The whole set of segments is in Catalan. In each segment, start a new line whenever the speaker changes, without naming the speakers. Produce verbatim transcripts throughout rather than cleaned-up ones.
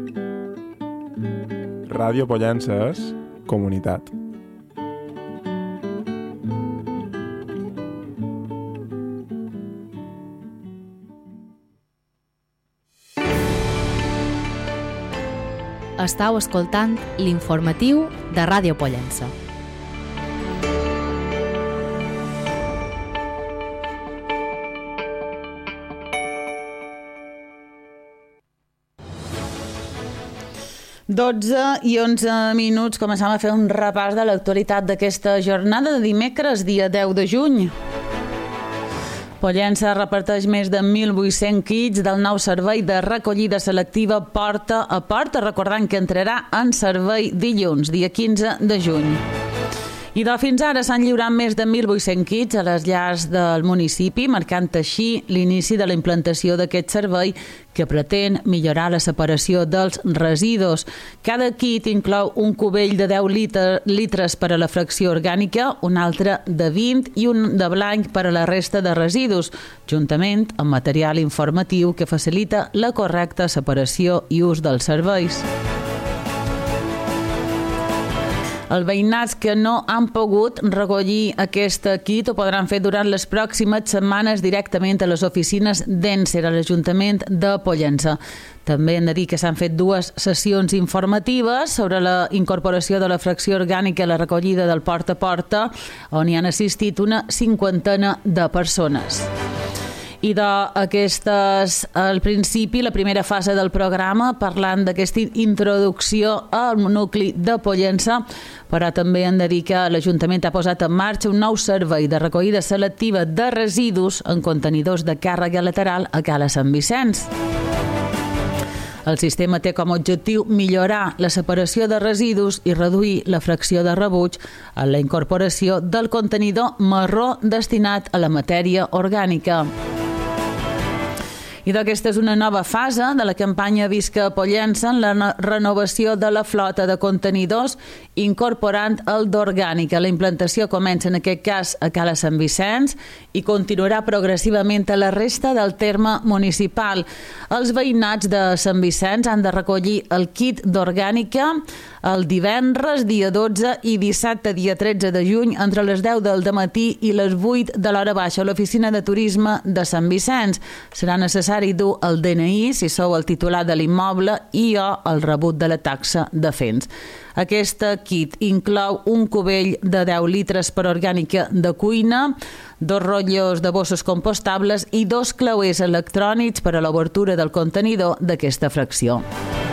Ràdio Pollença és comunitat.
Estau escoltant l'informatiu de Ràdio Pollença.
dotze i onze minuts, començam a fer un repàs de l'actualitat d'aquesta jornada de dimecres, dia deu de juny. Pollença reparteix més de mil vuit-cents kits del nou servei de recollida selectiva porta a porta, recordant que entrarà en servei dilluns, dia quinze de juny. I de fins ara s'han lliurat més de mil vuit-cents kits a les llars del municipi, marcant així l'inici de la implantació d'aquest servei que pretén millorar la separació dels residus. Cada kit inclou un cubell de deu litres per a la fracció orgànica, un altre de vint i un de blanc per a la resta de residus, juntament amb material informatiu que facilita la correcta separació i ús dels serveis. Els veïnats que no han pogut recollir aquest kit ho podran fer durant les pròximes setmanes directament a les oficines d'Enser, a l'Ajuntament de Pollença. També hem de dir que s'han fet dues sessions informatives sobre la incorporació de la fracció orgànica a la recollida del porta a porta, on hi han assistit una cinquantena de persones. I d'aquestes, al principi, la primera fase del programa, parlant d'aquesta introducció al nucli de Pollença, però també hem de dir que l'Ajuntament ha posat en marxa un nou servei de recollida selectiva de residus en contenidors de càrrega lateral a Cala Sant Vicenç. El sistema té com a objectiu millorar la separació de residus i reduir la fracció de rebuig en la incorporació del contenidor marró destinat a la matèria orgànica. I d'aquesta és una nova fase de la campanya Visca Pollença en la renovació de la flota de contenidors incorporant el d'orgànica. La implantació comença en aquest cas a Cala Sant Vicenç i continuarà progressivament a la resta del terme municipal. Els veïnats de Sant Vicenç han de recollir el kit d'orgànica el divendres, dia dotze, i dissabte, dia tretze de juny, entre les deu del dematí i les vuit de l'hora baixa a l'oficina de turisme de Sant Vicenç. Serà necessari dur el D N I si sou el titular de l'immoble i o el rebut de la taxa de Fens. Aquest kit inclou un cubell de deu litres per orgànica de cuina, dos rotllos de bossos compostables i dos clauers electrònics per a l'obertura del contenidor d'aquesta fracció.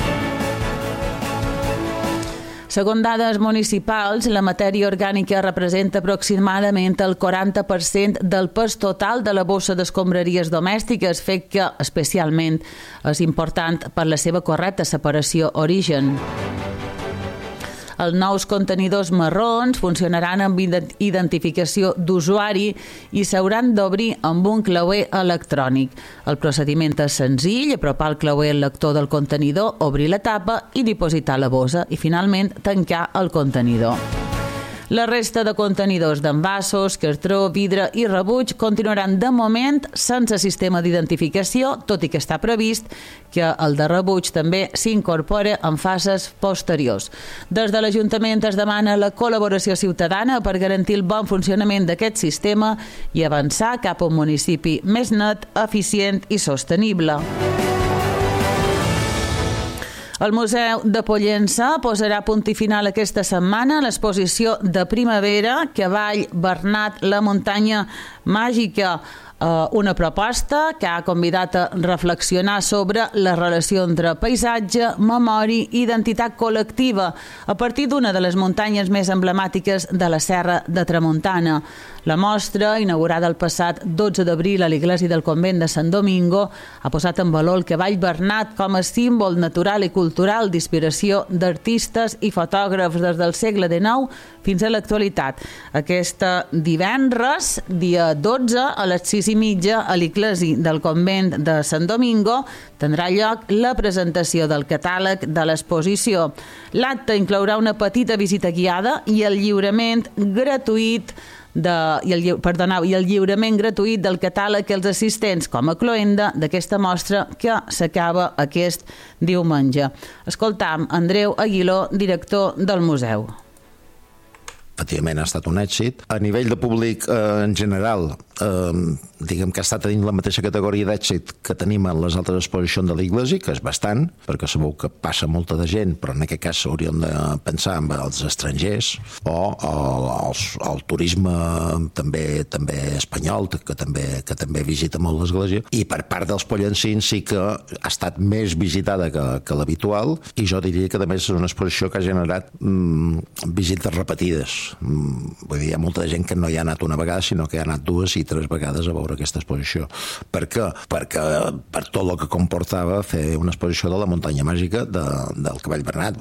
Segons dades municipals, la matèria orgànica representa aproximadament el quaranta per cent del pes total de la bossa d'escombraries domèstiques, fet que especialment és important per la seva correcta separació origen. Els nous contenidors marrons funcionaran amb identificació d'usuari i s'hauran d'obrir amb un clauer electrònic. El procediment és senzill: apropar el clauer al lector del contenidor, obrir la tapa i dipositar la bossa i finalment tancar el contenidor. La resta de contenidors d'envasos, cartró, vidre i rebuig continuaran de moment sense sistema d'identificació, tot i que està previst que el de rebuig també s'incorpora en fases posteriors. Des de l'Ajuntament es demana la col·laboració ciutadana per garantir el bon funcionament d'aquest sistema i avançar cap a un municipi més net, eficient i sostenible. El Museu de Pollença posarà punt i final aquesta setmana a l'exposició de primavera Cavall Bernat, la muntanya màgica, una proposta que ha convidat a reflexionar sobre la relació entre paisatge, memòria i identitat col·lectiva a partir d'una de les muntanyes més emblemàtiques de la Serra de Tramuntana. La mostra, inaugurada el passat dotze d'abril a l'Església del Convent de Sant Domingo, ha posat en valor el cavall Bernat com a símbol natural i cultural d'inspiració d'artistes i fotògrafs des del segle dinou fins a l'actualitat. Aquest divendres, dia dotze, a les sis sis i mitja, a l'Iclesi del Convent de Sant Domingo, tindrà lloc la presentació del catàleg de l'exposició. L'acte inclourà una petita visita guiada i el lliurament gratuït De, i, el, perdoneu, i el lliurament gratuït del catàleg als assistents com a cloenda d'aquesta mostra que s'acaba aquest diumenge. Escoltam Andreu Aguiló, director del museu.
Efectivament ha estat un èxit. A nivell de públic eh, en general, eh, diguem que està tenint la mateixa categoria d'èxit que tenim en les altres exposicions de l'Iglesi, que és bastant, perquè sabeu que passa molta de gent, però en aquest cas s'haurien de pensar en els estrangers o el, el, el turisme també també espanyol, que també, que també visita molt l'església, i per part dels pollancins sí que ha estat més visitada que, que l'habitual, i jo diria que a més és una exposició que ha generat mm, visites repetides. Vull dir, hi ha molta gent que no hi ha anat una vegada, sinó que hi ha anat dues i tres vegades a veure aquesta exposició. Per què? Perquè per tot el que comportava fer una exposició de la muntanya màgica de, del Cavall Bernat.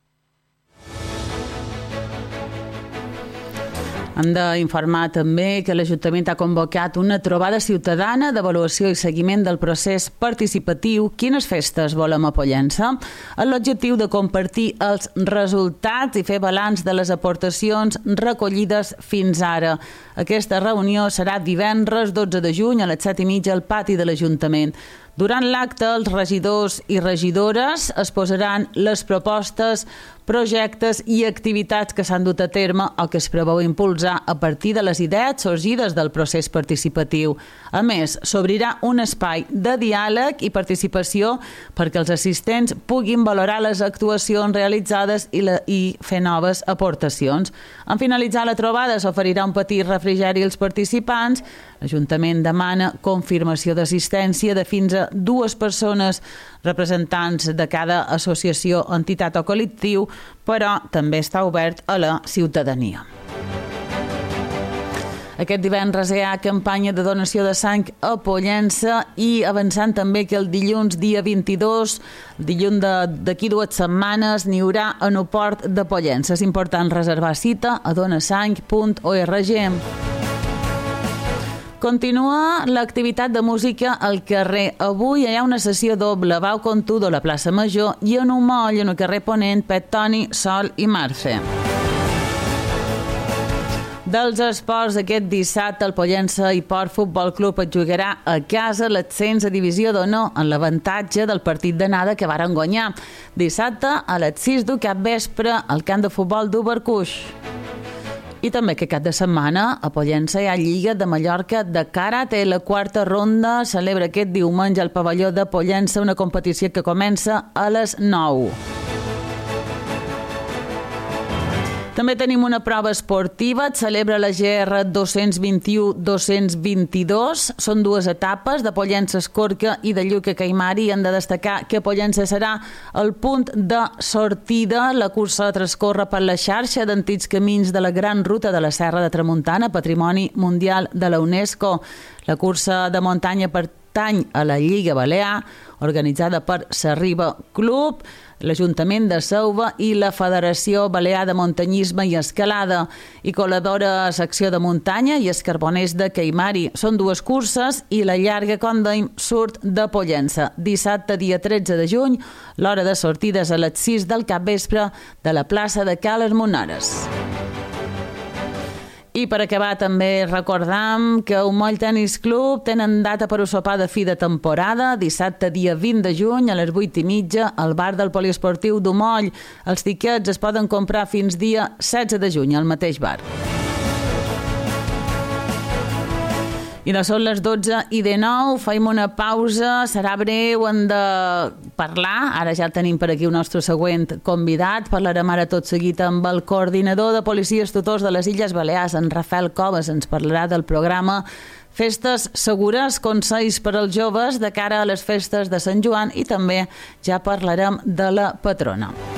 Hem d'informar també que l'Ajuntament ha convocat una trobada ciutadana d'avaluació i seguiment del procés participatiu Quines festes volem a Pollença? Amb l'objectiu de compartir els resultats i fer balanç de les aportacions recollides fins ara. Aquesta reunió serà divendres dotze de juny a les set i mitja al pati de l'Ajuntament. Durant l'acte, els regidors i regidores es posaran les propostes, projectes i activitats que s'han dut a terme o que es preveu impulsar a partir de les idees sorgides del procés participatiu. A més, s'obrirà un espai de diàleg i participació perquè els assistents puguin valorar les actuacions realitzades i, la, i fer noves aportacions. En finalitzar la trobada s'oferirà un petit refrigeri als participants. L'Ajuntament demana confirmació d'assistència de fins a dues persones representants de cada associació, entitat o col·lectiu, però també està obert a la ciutadania. Aquest divendres hi ha campanya de donació de sang a Pollença i avançant també que el dilluns dia vint-i-dos, dilluns d'aquí dues setmanes, n'hi haurà en el port de Pollença. És important reservar cita a donasang punt org. Continua l'activitat de música al carrer. Avui hi ha una sessió doble, Vau Contudo a la plaça Major i en un moll en el carrer Ponent, Pet Toni, Sol i Marce. Dels esports, aquest dissabte el Pollença i Port Futbol Club es jugarà a casa l'ascens a divisió d'honor en l'avantatge del partit d'anada que varen guanyar. Dissabte a les sis del capvespre al camp de futbol d'Ubercuix. I també que cap de setmana a Pollença hi ha Lliga de Mallorca de Karate. La quarta ronda celebra aquest diumenge al pavelló de Pollença, una competició que comença a les nou. També tenim una prova esportiva, et celebra la G R dos-cents vint-i-u dos-cents vint-i-dos. Són dues etapes, de Pollença Escorca i de Lluc a Caimari. Hem de destacar que Pollença serà el punt de sortida. La cursa transcorre per la xarxa d'antics camins de la Gran Ruta de la Serra de Tramuntana, Patrimoni Mundial de la UNESCO. La cursa de muntanya pertany a la Lliga Balear, organitzada per Sarriba Club, l'Ajuntament de Selva i la Federació Balear de Muntanyisme i Escalada, i col·labora secció de muntanya i escarboners de Caimari. Són dues curses i la llarga, com dèiem, surt de Pollença. Dissabte, dia tretze de juny, l'hora de sortida és a les sis del capvespre de la plaça de Cales Monares. I per acabar també recordam que el Moll Tenis Club tenen data per un sopar de fi de temporada, dissabte dia vint de juny a les vuit i mitja al bar del Poliesportiu d'Umoll. Els tiquets es poden comprar fins dia setze de juny al mateix bar. I no són les dotze i de nou, faim una pausa, serà breu, hem de parlar, ara ja tenim per aquí el nostre següent convidat, parlarem ara tot seguit amb el coordinador de policies tutors de les Illes Balears, en Rafael Coves, ens parlarà del programa Festes Segures, consells per als joves de cara a les festes de Sant Joan i també ja parlarem de la patrona.